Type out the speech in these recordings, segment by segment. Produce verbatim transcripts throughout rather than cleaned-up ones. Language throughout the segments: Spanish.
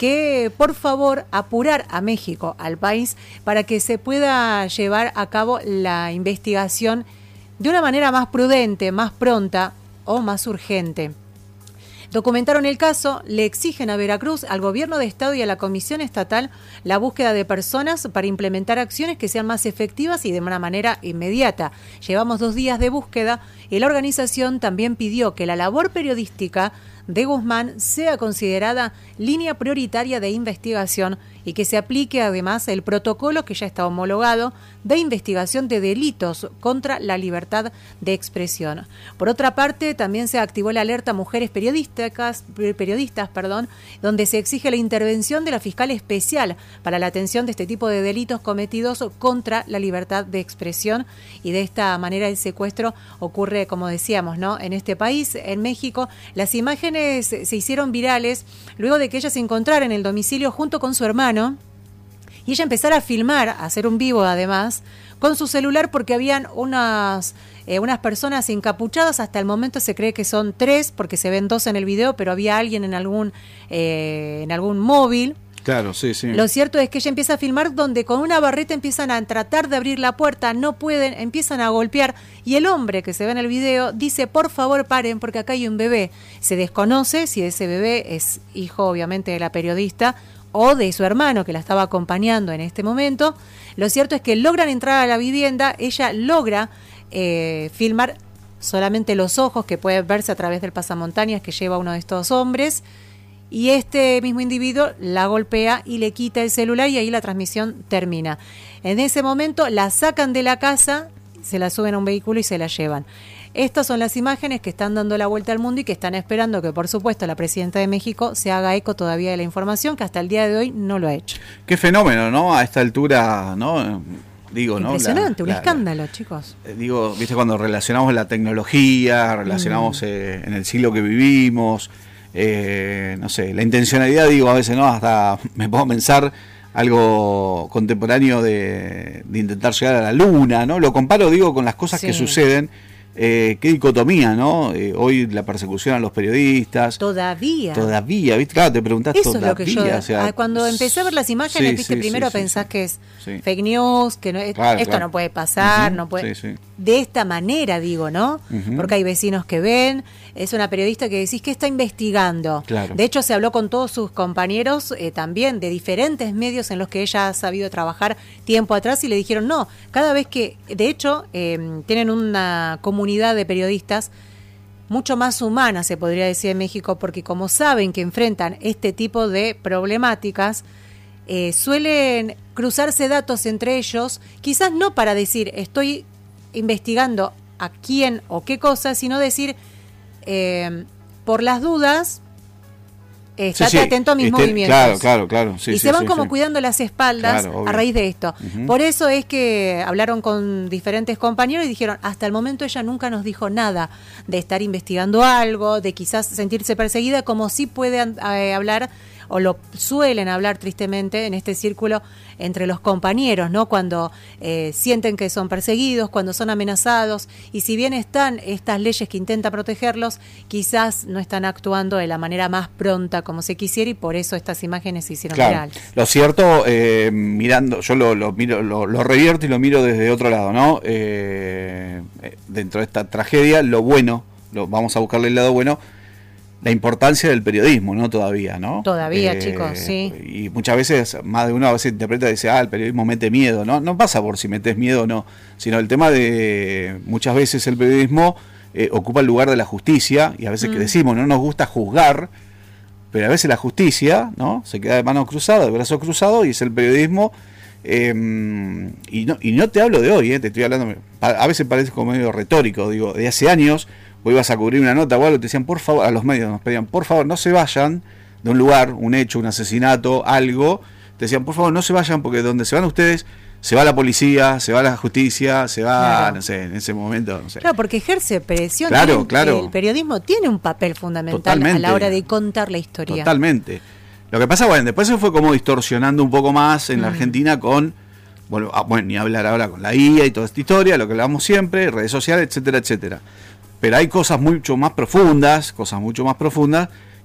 que por favor apurar a México, al país, para que se pueda llevar a cabo la investigación de una manera más prudente, más pronta o más urgente. Documentaron el caso, le exigen a Veracruz, al gobierno de estado y a la Comisión Estatal la búsqueda de personas para implementar acciones que sean más efectivas y de una manera inmediata. Llevamos dos días de búsqueda y la organización también pidió que la labor periodística de Guzmán sea considerada línea prioritaria de investigación y que se aplique además el protocolo que ya está homologado de investigación de delitos contra la libertad de expresión. Por otra parte, también se activó la alerta Mujeres Periodísticas, periodistas, perdón, donde se exige la intervención de la fiscal especial para la atención de este tipo de delitos cometidos contra la libertad de expresión, y de esta manera el secuestro ocurre, como decíamos, ¿no?, en este país, en México. Las imágenes se hicieron virales luego de que ella se encontrara en el domicilio junto con su hermano y ella empezara a filmar, a hacer un vivo además, con su celular, porque habían unas, eh, unas personas encapuchadas. Hasta el momento se cree que son tres, porque se ven dos en el video, pero había alguien en algún, eh, en algún móvil. Claro, sí, sí. Lo cierto es que ella empieza a filmar donde con una barreta empiezan a tratar de abrir la puerta, no pueden, empiezan a golpear, y el hombre que se ve en el video dice: por favor paren porque acá hay un bebé. Se desconoce si ese bebé es hijo obviamente de la periodista o de su hermano que la estaba acompañando en este momento. Lo cierto es que logran entrar a la vivienda, ella logra eh, filmar solamente los ojos que pueden verse a través del pasamontañas que lleva uno de estos hombres, y este mismo individuo la golpea y le quita el celular, y ahí la transmisión termina. En ese momento la sacan de la casa, se la suben a un vehículo y se la llevan. Estas son las imágenes que están dando la vuelta al mundo y que están esperando que, por supuesto, la presidenta de México se haga eco todavía de la información, que hasta el día de hoy no lo ha hecho. Qué fenómeno, ¿no? A esta altura, ¿no? Digo, impresionante, ¿no? un la, escándalo, la, chicos. Digo, viste, cuando relacionamos la tecnología, relacionamos mm. eh, en el siglo que vivimos, eh, no sé, la intencionalidad, digo, a veces, ¿no? Hasta me puedo pensar algo contemporáneo de, de intentar llegar a la luna, ¿no? Lo comparo, digo, con las cosas sí. que suceden. Eh, qué dicotomía, ¿no? Eh, hoy la persecución a los periodistas. Todavía. Todavía, ¿viste? Claro, te preguntás Eso todavía. Es lo que yo, o sea, cuando empecé a ver las imágenes, sí, viste, sí, primero sí, pensás sí, que es sí. fake news, que no, claro, esto claro. no puede pasar, uh-huh. no puede. Sí, sí. De esta manera, digo, ¿no? Uh-huh. Porque hay vecinos que ven, es una periodista que decís que está investigando. Claro. De hecho, se habló con todos sus compañeros eh, también de diferentes medios en los que ella ha sabido trabajar tiempo atrás, y le dijeron no, cada vez que, de hecho, eh, tienen una comunidad de periodistas mucho más humana, se podría decir, en México, porque como saben que enfrentan este tipo de problemáticas, eh, suelen cruzarse datos entre ellos, quizás no para decir estoy investigando a quién o qué cosa, sino decir eh, por las dudas, eh, estate sí, sí. atento a mis este, movimientos. Claro, claro, claro. Sí, y sí, se van sí, como sí. cuidando las espaldas claro, a raíz de esto. Uh-huh. Por eso es que hablaron con diferentes compañeros y dijeron, hasta el momento ella nunca nos dijo nada de estar investigando algo, de quizás sentirse perseguida, como sí puede eh, hablar, o lo suelen hablar tristemente en este círculo entre los compañeros, ¿no? Cuando eh, sienten que son perseguidos, cuando son amenazados, y si bien están estas leyes que intentan protegerlos, quizás no están actuando de la manera más pronta como se quisiera, y por eso estas imágenes se hicieron claro. virales. Lo cierto, eh, mirando, yo lo, lo miro, lo, lo revierto y lo miro desde otro lado, ¿no? Eh, dentro de esta tragedia, lo bueno, lo, vamos a buscarle el lado bueno, la importancia del periodismo, ¿no? Todavía, ¿no? Todavía, eh, chicos, sí. Y muchas veces, más de uno a veces interpreta y dice, ah, el periodismo mete miedo, ¿no? No pasa por si metes miedo o no, sino el tema de, muchas veces el periodismo eh, ocupa el lugar de la justicia, y a veces mm. que decimos, no nos gusta juzgar, pero a veces la justicia, ¿no? Se queda de manos cruzadas, de brazos cruzados, y es el periodismo. Eh, y, no, y no te hablo de hoy, eh, te estoy hablando, a veces parece como medio retórico, digo, de hace años. Vos ibas a cubrir una nota o algo, te decían, por favor, a los medios nos pedían, por favor, no se vayan de un lugar, un hecho, un asesinato, algo. Te decían, por favor, no se vayan, porque donde se van ustedes, se va la policía, se va la justicia, se va, claro. no sé, en ese momento, no sé. Claro, porque ejerce presión. Claro, tiene, claro. El periodismo tiene un papel fundamental Totalmente. a la hora de contar la historia. Totalmente. Lo que pasa, bueno, después se fue como distorsionando un poco más en mm. la Argentina con, bueno, bueno, ni hablar ahora con la I A y toda esta historia, lo que hablamos siempre, redes sociales, etcétera, etcétera. Pero hay cosas mucho más profundas, cosas mucho más profundas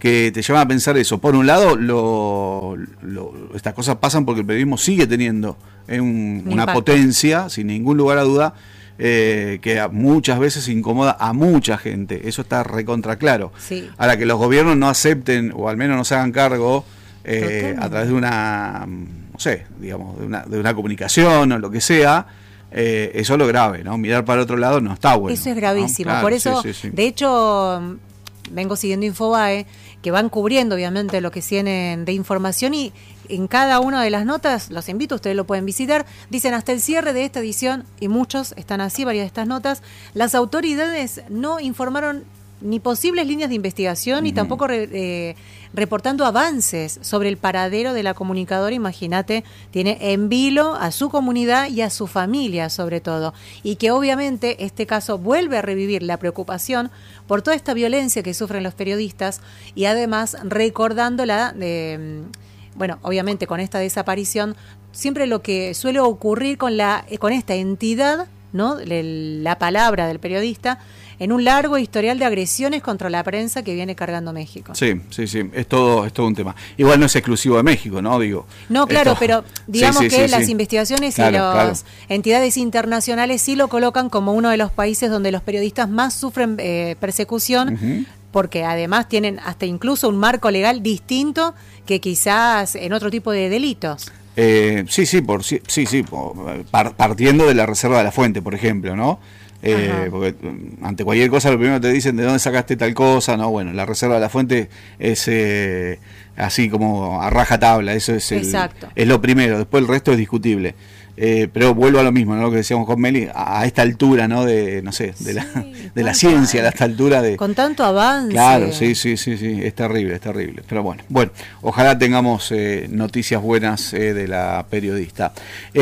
que te llevan a pensar eso. Por un lado, lo, lo, estas cosas pasan porque el periodismo sigue teniendo eh, un, una potencia, sin ningún lugar a duda, eh, que muchas veces incomoda a mucha gente. Eso está recontra claro. Sí. Ahora, que los gobiernos no acepten, o al menos no se hagan cargo, eh, a través de una, no sé, digamos, de una, de una comunicación o lo que sea, eh, eso es lo grave, ¿no? Mirar para otro lado no está bueno. Eso es gravísimo. ¿No? Claro, Por eso, sí, sí, sí. de hecho, vengo siguiendo Infobae, que van cubriendo obviamente lo que tienen de información, y en cada una de las notas, los invito, ustedes lo pueden visitar, dicen: hasta el cierre de esta edición, y muchos están así, varias de estas notas, las autoridades no informaron ni posibles líneas de investigación, uh-huh. ni tampoco re, eh, reportando avances sobre el paradero de la comunicadora. Imagínate, tiene en vilo a su comunidad y a su familia sobre todo, y que obviamente este caso vuelve a revivir la preocupación por toda esta violencia que sufren los periodistas, y además recordándola de, bueno, obviamente con esta desaparición, siempre lo que suele ocurrir con la con esta entidad, ¿no? La palabra del periodista, en un largo historial de agresiones contra la prensa que viene cargando México. Sí, sí, sí, es todo, es todo un tema. Igual no es exclusivo de México, ¿no? Digo. No, claro, esto... pero digamos sí, sí, que sí, las sí. investigaciones claro, y las claro. entidades internacionales sí lo colocan como uno de los países donde los periodistas más sufren eh, persecución, uh-huh. porque además tienen hasta incluso un marco legal distinto que quizás en otro tipo de delitos. Eh, sí, sí, por sí, sí, sí por, par, partiendo de la reserva de la fuente, por ejemplo, ¿no? Eh, porque ante cualquier cosa lo primero te dicen de dónde sacaste tal cosa, no, bueno, la reserva de la fuente es eh, así como a raja tabla, eso es, el, es lo primero, después el resto es discutible. Eh, pero vuelvo a lo mismo, ¿no? Lo que decíamos con Meli, a, a esta altura, ¿no? De, no sé, de sí, la, de la ciencia, a esta altura de... Con tanto avance. Claro, sí, sí, sí, sí, es terrible, es terrible. Pero bueno, bueno, ojalá tengamos eh, noticias buenas eh, de la periodista.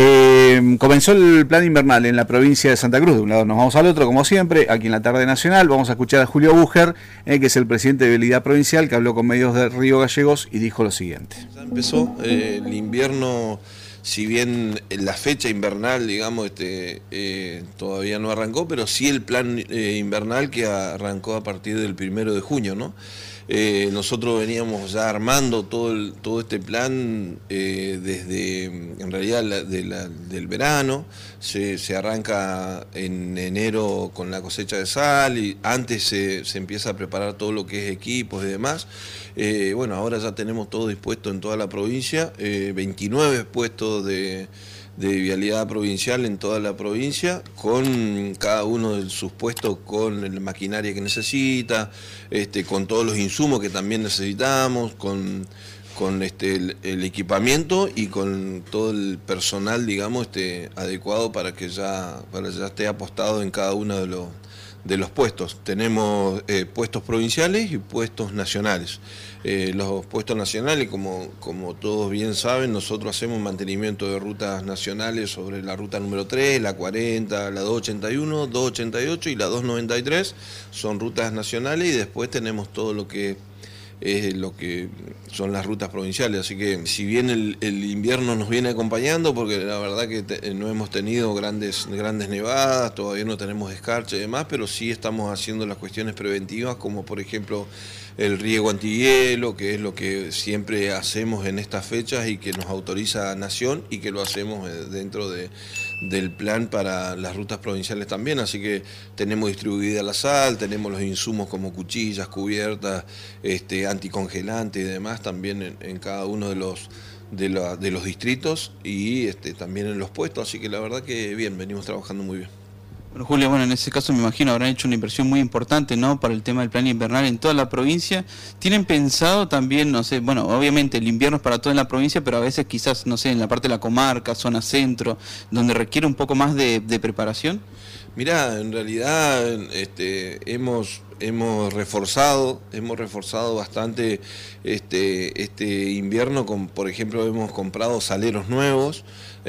Eh, comenzó el plan invernal en la provincia de Santa Cruz, de un lado nos vamos al otro, como siempre, aquí en la tarde nacional. Vamos a escuchar a Julio Búger, eh, que es el presidente de Vialidad Provincial, que habló con medios de Río Gallegos y dijo lo siguiente. Ya empezó eh, el invierno. Si bien la fecha invernal, digamos, este, eh, todavía no arrancó, pero sí el plan eh, invernal que arrancó a partir del primero de junio, ¿no? Eh, nosotros veníamos ya armando todo el, todo este plan eh, desde, en realidad, la, de la, del verano. Se, se arranca en enero con la cosecha de sal, y antes se, se empieza a preparar todo lo que es equipos y demás. Eh, bueno, ahora ya tenemos todo dispuesto en toda la provincia, eh, veintinueve puestos de, de vialidad provincial en toda la provincia, con cada uno de sus puestos con la maquinaria que necesita, este, con todos los insumos que también necesitamos, con, con este, el, el equipamiento y con todo el personal, digamos, este, adecuado para que ya, para ya esté apostado en cada uno de los de los puestos. Tenemos eh, puestos provinciales y puestos nacionales. Eh, los puestos nacionales, como, como todos bien saben, nosotros hacemos mantenimiento de rutas nacionales sobre la ruta número tres, la cuarenta, la doscientos ochenta y uno, doscientos ochenta y ocho y la doscientos noventa y tres, son rutas nacionales, y después tenemos todo lo que es lo que son las rutas provinciales. Así que si bien el, el invierno nos viene acompañando, porque la verdad que te, no hemos tenido grandes, grandes nevadas, todavía no tenemos escarcha y demás, pero sí estamos haciendo las cuestiones preventivas, como por ejemplo el riego antihielo, que es lo que siempre hacemos en estas fechas y que nos autoriza Nación, y que lo hacemos dentro de, del plan para las rutas provinciales también. Así que tenemos distribuida la sal, tenemos los insumos como cuchillas, cubiertas, este, anticongelantes y demás también en, en cada uno de los de, la, de los distritos, y este, también en los puestos. Así que la verdad que bien, venimos trabajando muy bien. Bueno, Julio, bueno, en ese caso me imagino habrán hecho una inversión muy importante, ¿no?, para el tema del plan invernal en toda la provincia. ¿Tienen pensado también, no sé, bueno, obviamente el invierno es para toda la provincia, pero a veces quizás, no sé, en la parte de la comarca, zona centro, donde requiere un poco más de, de preparación? Mirá, en realidad este, hemos, hemos reforzado, hemos reforzado bastante este, este invierno, con, por ejemplo, hemos comprado saleros nuevos.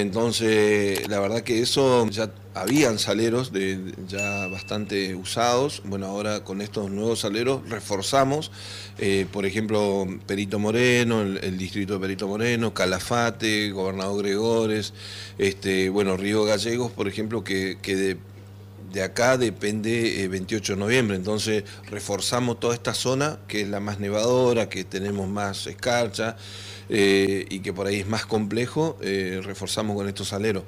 Entonces, la verdad que eso, ya habían saleros de, de, ya bastante usados. Bueno, ahora con estos nuevos saleros reforzamos, eh, por ejemplo, Perito Moreno, el, el distrito de Perito Moreno, Calafate, Gobernador Gregores, este, bueno, Río Gallegos, por ejemplo, que, que de, de acá depende eh, veintiocho de noviembre, entonces reforzamos toda esta zona que es la más nevadora, que tenemos más escarcha eh, y que por ahí es más complejo, eh, reforzamos con estos aleros.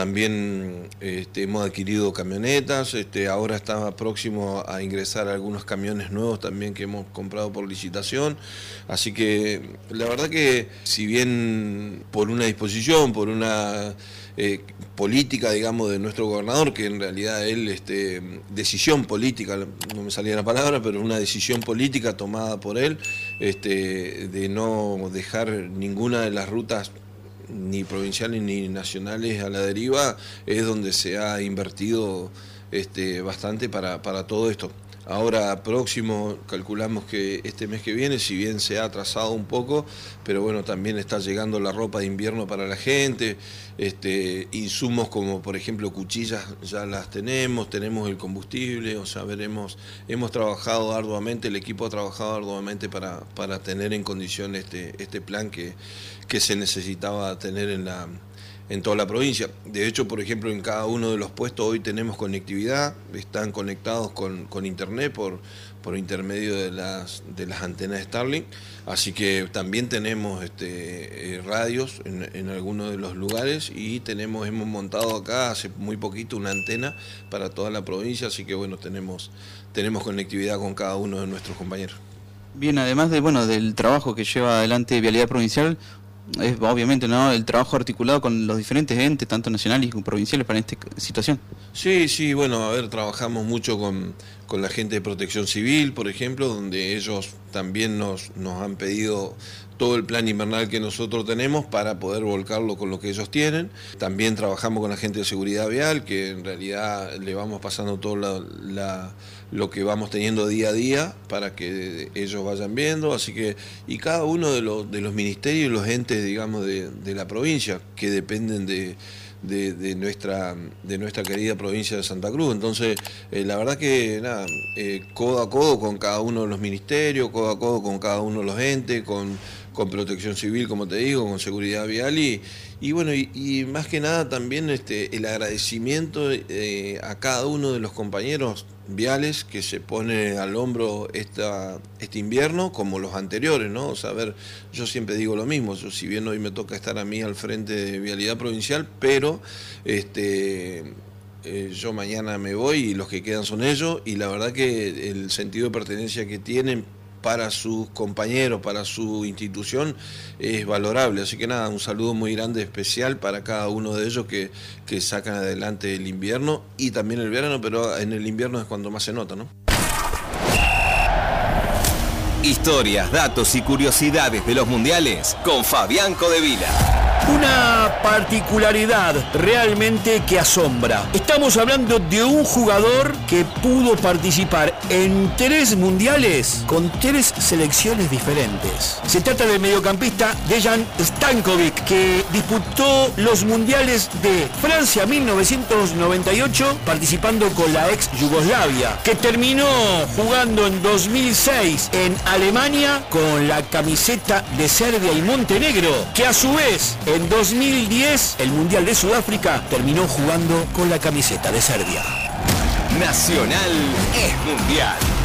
También este, hemos adquirido camionetas, este, ahora está próximo a ingresar algunos camiones nuevos también que hemos comprado por licitación, así que la verdad que si bien por una disposición, por una eh, política, digamos, de nuestro gobernador, que en realidad él, este, decisión política, no me salía la palabra, pero una decisión política tomada por él, este, de no dejar ninguna de las rutas ni provinciales ni nacionales a la deriva, es donde se ha invertido este, bastante para, para todo esto. Ahora próximo, calculamos que este mes que viene, si bien se ha atrasado un poco, pero bueno, también está llegando la ropa de invierno para la gente, este, insumos como por ejemplo cuchillas ya las tenemos, tenemos el combustible, o sea, veremos, hemos trabajado arduamente, el equipo ha trabajado arduamente para, para tener en condición este, este plan que, que se necesitaba tener en la... en toda la provincia. De hecho, por ejemplo, en cada uno de los puestos hoy tenemos conectividad, están conectados con, con internet por, por intermedio de las, de las antenas Starlink, así que también tenemos este, eh, radios en, en algunos de los lugares y tenemos, hemos montado acá hace muy poquito una antena para toda la provincia, así que bueno, tenemos, tenemos conectividad con cada uno de nuestros compañeros. Bien, además de bueno del trabajo que lleva adelante Vialidad Provincial, es obviamente no el trabajo articulado con los diferentes entes, tanto nacionales como provinciales, para esta situación. Sí, sí, bueno, a ver, trabajamos mucho con, con la gente de Protección Civil, por ejemplo, donde ellos también nos, nos han pedido todo el plan invernal que nosotros tenemos para poder volcarlo con lo que ellos tienen. También trabajamos con la gente de Seguridad Vial, que en realidad le vamos pasando todo la, la, lo que vamos teniendo día a día para que ellos vayan viendo, así que, y cada uno de los, de los ministerios y los entes, digamos, de, de la provincia, que dependen de... De, de nuestra de nuestra querida provincia de Santa Cruz. Entonces, eh, la verdad que nada, eh, codo a codo con cada uno de los ministerios, codo a codo con cada uno de los entes, con, con Protección Civil, como te digo, con Seguridad Vial y, y bueno, y, y más que nada también este, el agradecimiento eh, a cada uno de los compañeros viales que se pone al hombro esta, este invierno como los anteriores, ¿no? O sea, a ver, yo siempre digo lo mismo, yo, si bien hoy me toca estar a mí al frente de Vialidad Provincial, pero este, eh, yo mañana me voy y los que quedan son ellos, y la verdad que el sentido de pertenencia que tienen para sus compañeros, para su institución, es valorable. Así que nada, un saludo muy grande, especial para cada uno de ellos que, que sacan adelante el invierno y también el verano, pero en el invierno es cuando más se nota, ¿no? Historias, datos y curiosidades de los mundiales con Fabián Codevila. Una particularidad realmente que asombra. Estamos hablando de un jugador que pudo participar en tres mundiales con tres selecciones diferentes. Se trata del mediocampista Dejan Stankovic, que disputó los mundiales de Francia mil novecientos noventa y ocho participando con la ex Yugoslavia, que terminó jugando en dos mil seis en Alemania con la camiseta de Serbia y Montenegro, que a su vez en dos mil diez, el Mundial de Sudáfrica, terminó jugando con la camiseta de Serbia. Nacional es mundial.